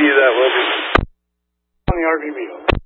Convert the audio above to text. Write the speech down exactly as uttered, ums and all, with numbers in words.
you that, will do. On the R V B.